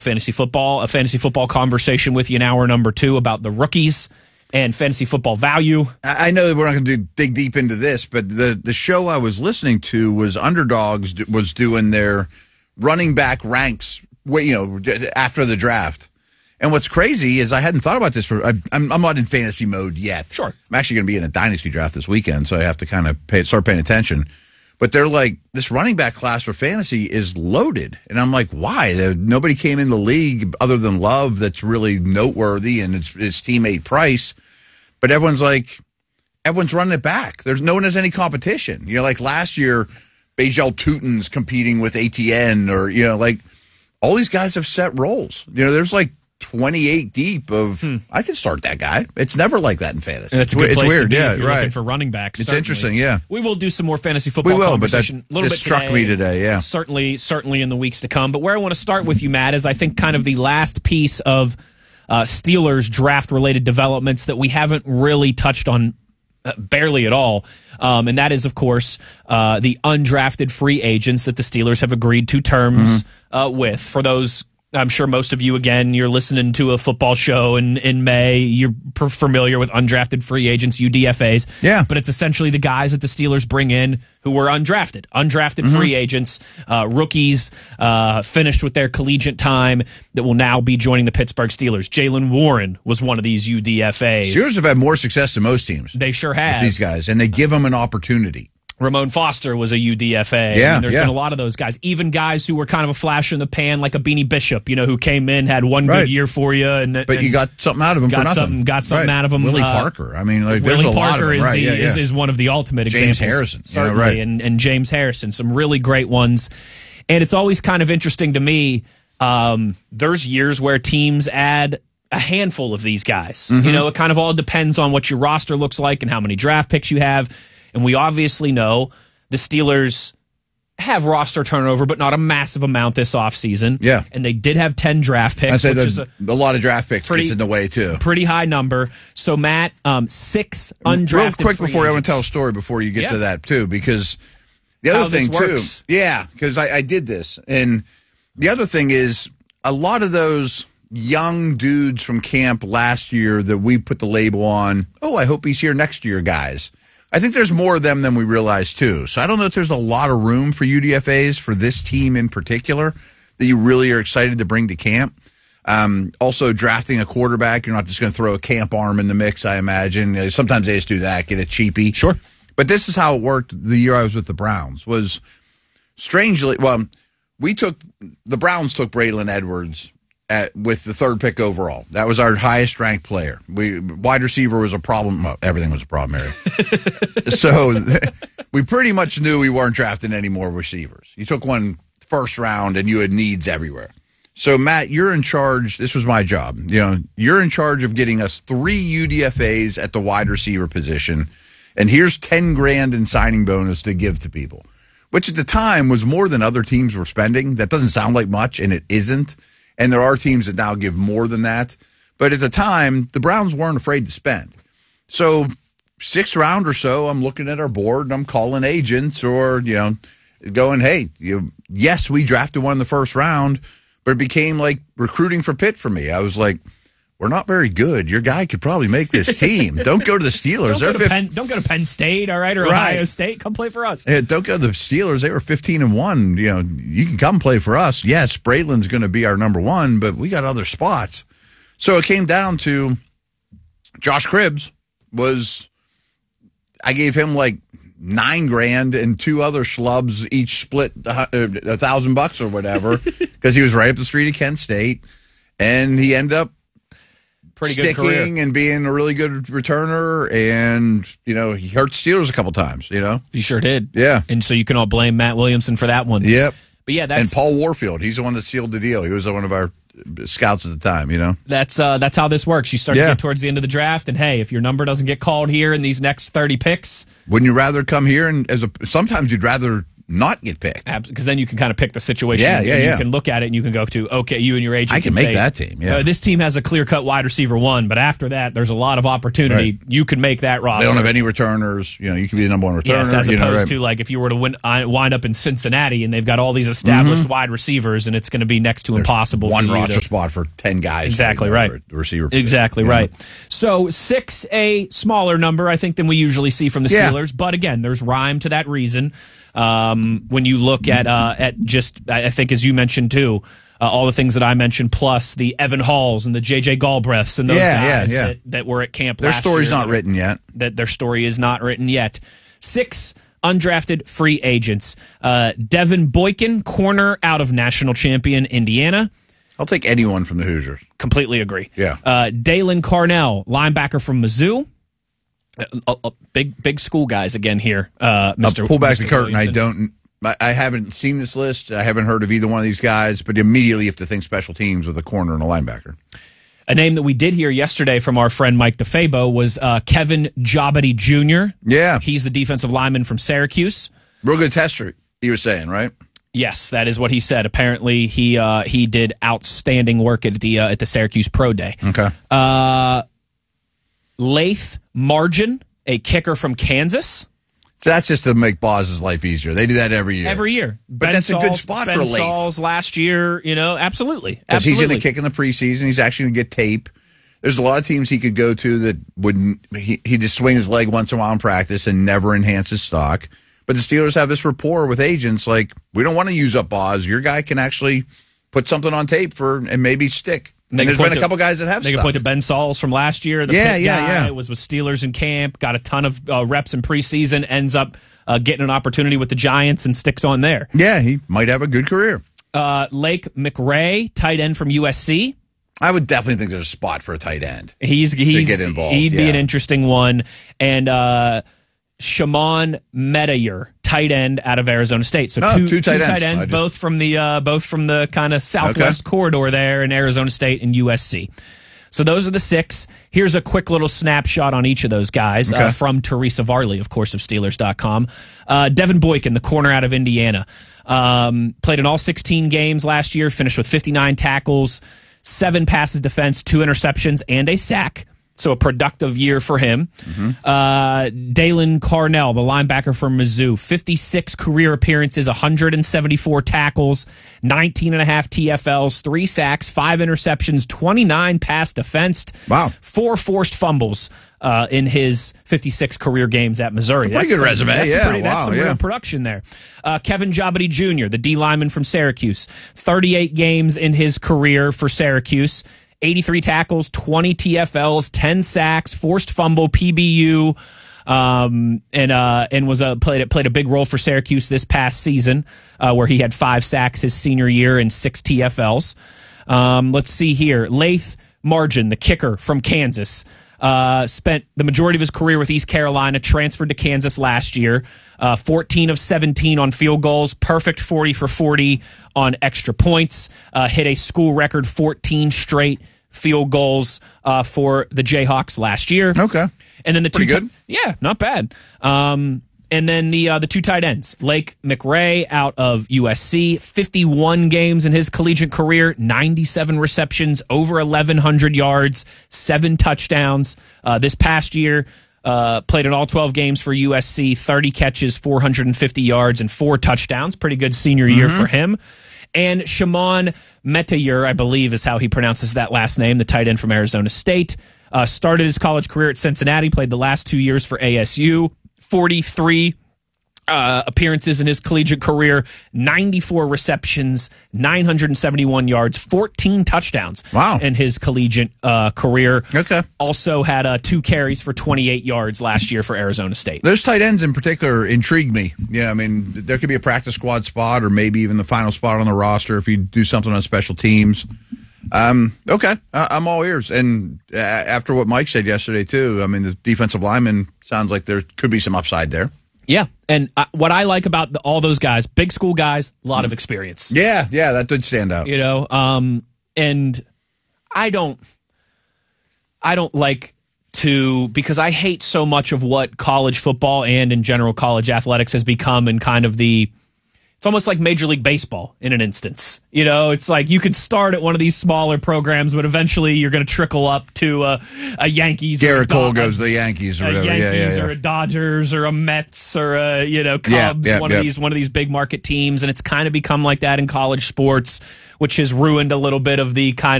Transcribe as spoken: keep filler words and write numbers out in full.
fantasy football, a fantasy football conversation with you in hour number two about the rookies and fantasy football value. I know that we're not going to dig deep into this, but the, the show I was listening to was Underdogs was doing their running back ranks, you know, after the draft. And what's crazy is I hadn't thought about this for. I, I'm, I'm not in fantasy mode yet. Sure, I'm actually going to be in a dynasty draft this weekend, so I have to kind of pay, start paying attention. But they're like, this running back class for fantasy is loaded. And I'm like, why? There, nobody came in the league other than Love that's really noteworthy, and it's his teammate Price. But everyone's like, everyone's running it back. There's no one has any competition. You know, like last year, Bajel Tutin's competing with A T N, or, you know, like all these guys have set roles. You know, there's like twenty-eight deep of, hmm. I can start that guy. It's never like that in fantasy. And it's a good it's place weird. to be yeah, if you're right. looking for running backs. It's certainly. interesting, yeah. We will do some more fantasy football we will, conversation. But that, a little this bit struck today, me today, yeah. Certainly, certainly in the weeks to come. But where I want to start with you, Matt, is I think kind of the last piece of uh, Steelers draft-related developments that we haven't really touched on uh, barely at all. Um, and that is, of course, uh, the undrafted free agents that the Steelers have agreed to terms mm-hmm. uh, with. For those, I'm sure most of you, again, you're listening to a football show in, in May. You're per- familiar with undrafted free agents, U D F As. Yeah. But it's essentially the guys that the Steelers bring in who were undrafted. Undrafted mm-hmm. free agents, uh, rookies, uh, finished with their collegiate time that will now be joining the Pittsburgh Steelers. Jaylen Warren was one of these U D F As. Steelers have had more success than most teams. They sure have. With these guys, and they give them an opportunity. Ramon Foster was a U D F A. Yeah, I mean, there's yeah. been a lot of those guys. Even guys who were kind of a flash in the pan, like a Beanie Bishop, you know, who came in, had one right. good year for you. And, but and you got something out of him got for nothing. Something, got something right. out of him. Willie uh, Parker. I mean, like, Willie there's a lot Parker of them. is, Right. the, yeah, yeah. is, is one of the ultimate James examples. Harrison. Certainly, you know, right. and, and James Harrison. Some really great ones. And it's always kind of interesting to me. Um, there's years where teams add a handful of these guys. Mm-hmm. You know, it kind of all depends on what your roster looks like and how many draft picks you have. And we obviously know the Steelers have roster turnover, but not a massive amount this offseason. Yeah. And they did have ten draft picks. I'd say which is a, a, a lot of draft picks pretty, gets in the way, too. Pretty high number. So, Matt, um, six undrafted Real quick free before agents. I want to tell a story before you get yeah. to that, too, because the other How thing, this too. works. Yeah, because I, I did this. And the other thing is a lot of those young dudes from camp last year that we put the label on, oh, I hope he's here next year, guys. I think there's more of them than we realize, too. So I don't know if there's a lot of room for U D F As for this team in particular that you really are excited to bring to camp. Um, also, drafting a quarterback, you're not just going to throw a camp arm in the mix, I imagine. You know, sometimes they just do that, get a cheapie. Sure. But this is how it worked the year I was with the Browns, was strangely, well, we took, the Browns took Braylon Edwards At, with the third pick overall. That was our highest ranked player. We wide receiver was a problem. Well, everything was a problem, Mary. So we pretty much knew we weren't drafting any more receivers. You took one first round and you had needs everywhere. So Matt, you're in charge. This was my job. You know, you're in charge of getting us three U D F As at the wide receiver position. And here's ten grand in signing bonus to give to people, which at the time was more than other teams were spending. That doesn't sound like much, and it isn't. And there are teams that now give more than that. But at the time, the Browns weren't afraid to spend. So sixth round or so, I'm looking at our board and I'm calling agents or, you know, going, hey, you, yes, we drafted one in the first round, but it became like recruiting for Pitt for me. I was like, we're not very good. Your guy could probably make this team. Don't go to the Steelers. don't, go to fif- Penn, don't go to Penn State, all right, or right. Ohio State. Come play for us. Hey, don't go to the Steelers. They were fifteen and one. You know, you can come play for us. Yes, Braylon's going to be our number one, but we got other spots. So it came down to Josh Cribbs was, I gave him like nine grand and two other schlubs each split a, a thousand bucks or whatever because he was right up the street at Kent State, and he ended up Pretty good sticking career. And being a really good returner, and you know he hurt Steelers a couple times. You know he sure did. Yeah, and so you can all blame Matt Williamson for that one. Yep. But yeah, that's and Paul Warfield. He's the one that sealed the deal. He was one of our scouts at the time. You know that's uh, that's how this works. You start yeah. to get towards the end of the draft, and hey, if your number doesn't get called here in these next thirty picks, wouldn't you rather come here and as a? Sometimes you'd rather not get picked. Because then you can kind of pick the situation. Yeah, and, yeah, and yeah. You can look at it and you can go to, okay, you and your agent I can, can make say, that team, yeah. Uh, this team has a clear-cut wide receiver one, but after that, there's a lot of opportunity. Right. You can make that roster. They don't have any returners. You know, you could be the number one returner. Yes, as you opposed know, right? to like if you were to win, uh, wind up in Cincinnati and they've got all these established Mm-hmm. wide receivers and it's going to be next to impossible. One for you roster to, spot for ten guys. Exactly you know, right. or the receiver. position, Exactly you know? right. So six, a smaller number, I think, than we usually see from the Yeah. Steelers. But again, there's rhyme to that reason. Um, when you look at uh, at just, I think, as you mentioned too, uh, all the things that I mentioned, plus the Evan Halls and the J J Galbraiths and those Yeah, yeah, guys yeah. That, that were at camp Their last story's year not that- written yet. That their story is not written yet. Six undrafted free agents. Uh, Devin Boykin, corner out of national champion Indiana. I'll take anyone from the Hoosiers. Completely agree. Yeah. Uh, Dalen Carnell, linebacker from Mizzou. Uh, uh, big big school guys again here, uh, Mister I'll pull back Mister the curtain. Williamson. I don't. I- I haven't seen this list. I haven't heard of either one of these guys. But immediately, you have to think special teams with a corner and a linebacker. A name that we did hear yesterday from our friend Mike DeFabo was uh, Kevin Jobity Junior Yeah, He's the defensive lineman from Syracuse. real good tester. You were saying, right? Yes, that is what he said. Apparently, he uh, he did outstanding work at the uh, at the Syracuse Pro Day. Okay. Uh, Lath Margin, a kicker from Kansas. So that's just to make Boz's life easier. They do that every year. Every year. But Ben that's a good Saul's- spot Ben for Lath. Saul's last year, you know, absolutely. Because he's Absolutely. going to kick in the preseason. He's actually going to get tape. There's a lot of teams he could go to that wouldn't. He, he just swing his leg once in a while in practice and never enhance his stock. But the Steelers have this rapport with agents. Like, we don't want to use up Boz. Your guy can actually put something on tape for and maybe stick. And They can there's point been a to- couple guys that have They can stuff. point to Ben Sauls from last year. The Yeah, Pitt yeah, guy, yeah. was with Steelers in camp, got a ton of uh, reps in preseason, ends up uh, getting an opportunity with the Giants and sticks on there. Yeah, he might have a good career. Uh, Lake McRae, tight end from U S C. I would definitely think there's a spot for a tight end. He's he's get involved, he'd be yeah. an interesting one. And uh, Shimon Metayer, tight end out of Arizona State. So Oh, two, two tight ends. tight ends, I just- both from the uh, both from the kind of southwest corridor there in Arizona State and U S C. So those are the six. Here's a quick little snapshot on each of those guys Okay. uh, from Teresa Varley, of course, of Steelers dot com. Uh, Devin Boykin, the corner out of Indiana, um, played in all sixteen games last year, finished with fifty-nine tackles, seven passes defense, two interceptions, and a sack. So a productive year for him. Mm-hmm. Uh, Dalen Carnell, the linebacker from Mizzou, fifty-six career appearances, one hundred seventy-four tackles, nineteen and a half T F Ls, three sacks, five interceptions, twenty-nine pass defensed. Wow. Four forced fumbles uh, in his fifty-six career games at Missouri. Pretty That's good some- resume. That's, Yeah, pretty, that's wow, some yeah. real production there. Uh, Kevin Jobity Junior, the D lineman from Syracuse, thirty-eight games in his career for Syracuse. eighty-three tackles, twenty T F Ls, ten sacks, forced fumble, P B U, um, and uh, and was a played played a big role for Syracuse this past season, uh, where he had five sacks his senior year and six T F Ls. Um, let's see here, Lath Margin, the kicker from Kansas. Uh, spent the majority of his career with East Carolina, transferred to Kansas last year. Uh, fourteen of seventeen on field goals, perfect forty for forty on extra points. Uh, hit a school record fourteen straight field goals uh, for the Jayhawks last year. Okay. And then the two, Pretty good. ti- yeah, not bad. Um, and then the uh, the two tight ends, Lake McRae out of U S C, fifty-one games in his collegiate career, ninety-seven receptions, over eleven hundred yards, seven touchdowns. Uh, this past year, uh, played in all twelve games for U S C, thirty catches, four hundred fifty yards, and four touchdowns. Pretty good senior year for him. And Shimon Metayer, I believe is how he pronounces that last name, the tight end from Arizona State. Uh, started his college career at Cincinnati, played the last two years for A S U, forty-three uh, appearances in his collegiate career, ninety-four receptions, nine hundred seventy-one yards, fourteen touchdowns Wow. in his collegiate uh, career. Okay. Also had uh, two carries for twenty-eight yards last year for Arizona State. Those tight ends in particular intrigue me. Yeah, I mean, there could be a practice squad spot or maybe even the final spot on the roster if you do something on special teams. Um, okay, I- I'm all ears. And uh, after what Mike said yesterday, too, I mean, the defensive lineman sounds like there could be some upside there. Yeah, and uh, what I like about the, all those guys, big school guys, a lot of experience. Yeah, yeah, that did stand out. You know, um, and I don't, I don't like to, because I hate so much of what college football and in general college athletics has become, and kind of the It's almost like Major League Baseball in an instance. You know, it's like you could start at one of these smaller programs, but eventually you're going to trickle up to a, a Yankees. Garrett or a Cole Do- goes to the Yankees or a whatever. Yankees yeah, yeah, yeah. or a Dodgers or a Mets or a, you know, Cubs, Yeah, yeah, one yeah. of these one of these big market teams. And it's kind of become like that in college sports, which has ruined a little bit of the kind